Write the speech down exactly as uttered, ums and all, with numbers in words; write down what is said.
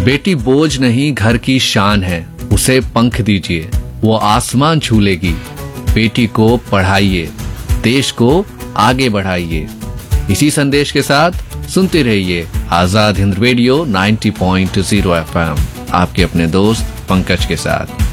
बेटी बोझ नहीं घर की शान है, उसे पंख दीजिए वो आसमान छू लेगी। बेटी को पढ़ाइए, देश को आगे बढ़ाइए। इसी संदेश के साथ सुनते रहिए आजाद हिंद रेडियो नब्बे पॉइंट शून्य एफ एम, आपके अपने दोस्त पंकज के साथ।